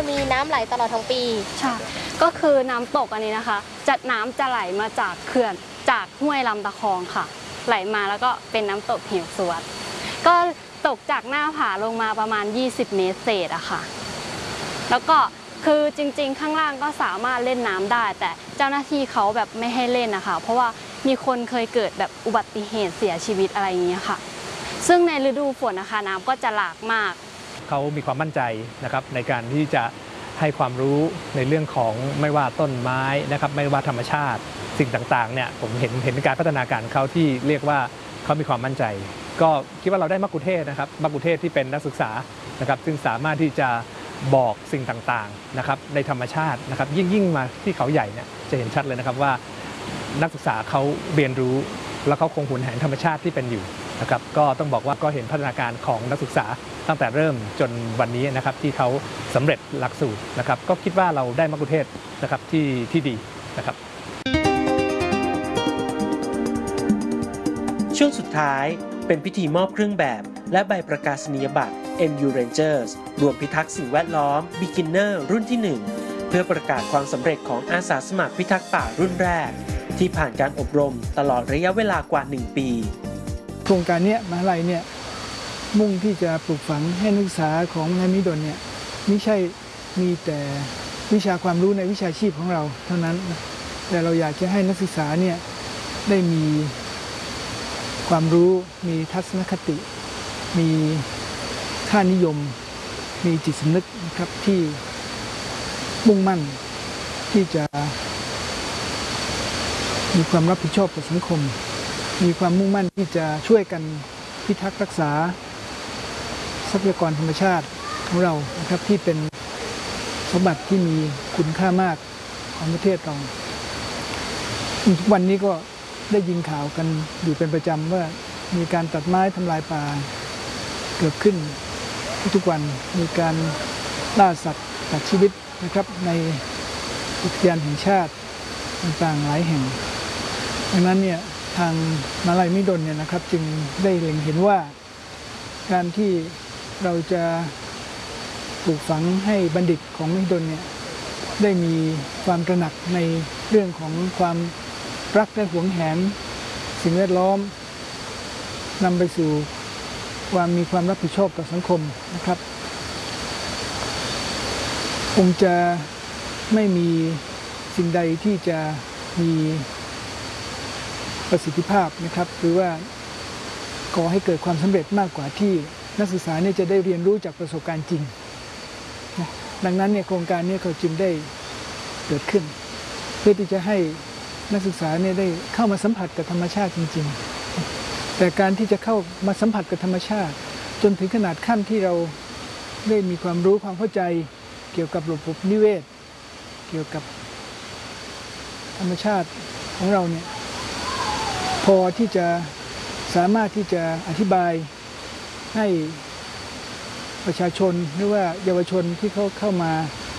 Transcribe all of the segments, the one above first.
มีน้ำไหลตลอดทั้งปีใช่ก็คือน้ำตกอันนี้นะคะน้ำจะไหลมาจากเขื่อนจากห้วยลำตะคองค่ะไหลมาแล้วก็เป็นน้ำตกเหวสวดก็ตกจากหน้าผาลงมาประมาณ20 เมตรเศษอะค่ะแล้วก็คือจริงๆข้างล่างก็สามารถเล่นน้ำได้แต่เจ้าหน้าที่เขาแบบไม่ให้เล่นนะคะเพราะว่ามีคนเคยเกิดแบบอุบัติเหตุเสียชีวิตอะไรอย่างเงี้ยค่ะซึ่งในฤดูฝนนะคะน้ำก็จะหลากมากเขามีความมั่นใจนะครับในการที่จะให้ความรู้ในเรื่องของไม่ว่าต้นไม้นะครับไม่ว่าธรรมชาติสิ่งต่างๆเนี่ยผมเห็นการพัฒนาการเขาที่เรียกว่าเขามีความมั่นใจก็คิดว่าเราได้มักคุเทศนะครับมักคุเทศที่เป็นนักศึกษานะครับซึ่งสามารถที่จะบอกสิ่งต่างๆนะครับในธรรมชาตินะครับยิ่งมาที่เขาใหญ่เนี่ยจะเห็นชัดเลยนะครับว่านักศึกษาเขาเรียนรู้แล้วเขาคงหวนแหนธรรมชาติที่เป็นอยู่นะครับก็ต้องบอกว่าก็เห็นพัฒนาการของนักศึกษาตั้งแต่เริ่มจนวันนี้นะครับที่เขาสำเร็จหลักสูตรนะครับก็คิดว่าเราได้มักคุเทศนะครับที่ดีนะครับช่วงสุดท้ายเป็นพิธีมอบเครื่องแบบและใบประกาศนียบัตร MU Rangers รวมพิทักษ์สิ่งแวดล้อม Beginner รุ่นที่ 1 เพื่อประกาศความสำเร็จของอาสาสมัครพิทักษ์ป่ารุ่นแรกที่ผ่านการอบรมตลอดระยะเวลากว่า1 ปีโครงการนี้มหาลัยเนี่ยมุ่งที่จะปลูกฝังให้นักศึกษาของมหาวิทยาลัยเนี่ยไม่ใช่มีแต่วิชาความรู้ในวิชาชีพของเราเท่านั้นแต่เราอยากจะให้นักศึกษาเนี่ยได้มีความรู้มีทัศนคติมีค่านิยมมีจิตสำนึกนะครับที่มุ่งมั่นที่จะมีความรับผิดชอบต่อสังคมมีความมุ่งมั่นที่จะช่วยกันพิทักษ์รักษาทรัพยากรธรรมชาติของเรานะครับที่เป็นสมบัติที่มีคุณค่ามากของประเทศเราทุกวันนี้ก็ได้ยินข่าวกันอยู่เป็นประจำว่ามีการตัดไม้ทำลายป่าเกิดขึ้นทุกวันมีการล่าสัตว์ตัดชีวิตนะครับในอุทยานแห่งชาติต่างๆหลายแห่งดังนั้นเนี่ยทางมหาลัยมหิดลเนี่ยนะครับจึงได้เล็งเห็นว่าการที่เราจะปลูกฝังให้บัณฑิตของมหิดลเนี่ยได้มีความตระหนักในเรื่องของความรักและหวงแหนสิ่งแวดล้อมนำไปสู่ความมีความรับผิดชอบต่อสังคมนะครับคงจะไม่มีสิ่งใดที่จะมีประสิทธิภาพนะครับหรือว่าก่อให้เกิดความสำเร็จมากกว่าที่นักศึกษาเนี่ยจะได้เรียนรู้จากประสบการณ์จริงนะดังนั้นเนี่ยโครงการนี้เขาจึงได้เกิดขึ้นเพื่อที่จะให้นักศึกษาเนี่ยได้เข้ามาสัมผัสกับธรรมชาติจริงๆแต่การที่จะเข้ามาสัมผัสกับธรรมชาติจนถึงขนาดขั้นที่เราได้มีความรู้ความเข้าใจเกี่ยวกับระบบนิเวศเกี่ยวกับธรรมชาติของเราเนี่ยพอที่จะสามารถที่จะอธิบายให้ประชาชนหรือว่าเยาวชนที่เขาเข้ามา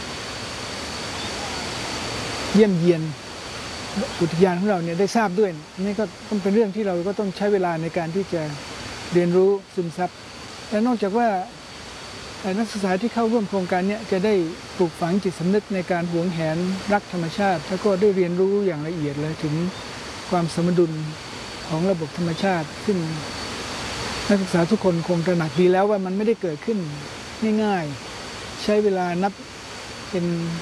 เยี่ยมเยียนอุทยานของเราเนี่ยได้ทราบด้วยนี่ก็ต้องเป็นเรื่องที่เราก็ต้องใช้เวลาในการที่จะเรียนรู้ซึมซับและนอกจากว่านักศึกษาที่เข้าร่วมโครงการนี้จะได้ปลูกฝังจิตสำนึกในการหวงแหนรักธรรมชาติแล้วก็ได้เรียนรู้อย่างละเอียดเลยถึงความสมดุลของระบบธรรมชาติซึ่งนักศึกษาทุกคนคงตระหนักดีแล้วว่ามันไม่ได้เกิดขึ้นง่ายๆใช้เวลานับเป็น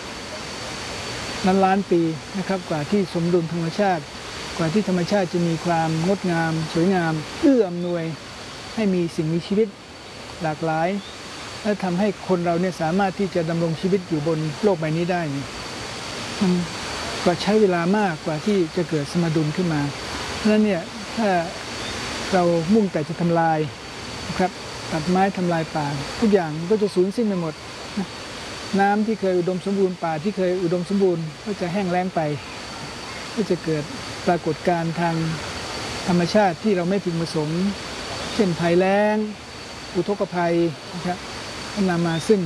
ล้านปีนะครับกว่าที่สมดุลธรรมชาติกว่าที่ธรรมชาติจะมีความงดงามสวยงามเอื้ออำนวยให้มีสิ่งมีชีวิตหลากหลายและทำให้คนเราเนี่ยสามารถที่จะดำรงชีวิตอยู่บนโลกใบนี้ได้มันก็ใช้เวลามากกว่าที่จะเกิดสมดุลขึ้นมาเพราะฉะนั้นเนี่ยถ้าเรามุ่งแต่จะทำลายนะครับตัดไม้ทำลายป่าทุกอย่างก็จะสูญสิ้นไปหมดน้ำที่เคยอุดมสมบูรณ์ป่าที่เคยอุดมสมบูรณ์ก็จะแห้งแล้งไปก็จะเกิดปรากฏการณ์ทางธรรมชาติที่เราไม่พึงประสงค์เช่นภัยแล้งอุทกภัยนะครับนำมาซึ่ง